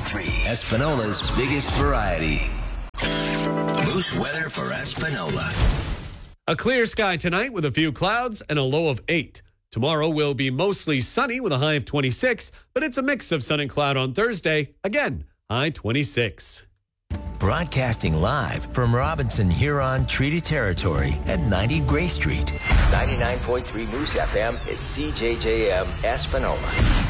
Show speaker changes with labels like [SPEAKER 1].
[SPEAKER 1] 99.3, Espanola's biggest variety. Moose weather for Espanola.
[SPEAKER 2] A clear sky tonight with a few clouds and a low of 8. Tomorrow will be mostly sunny with a high of 26, but it's a mix of sun and cloud on Thursday. Again, high 26.
[SPEAKER 1] Broadcasting live from Robinson Huron Treaty Territory at 90 Gray Street. 99.3 Moose FM is CJJM Espanola.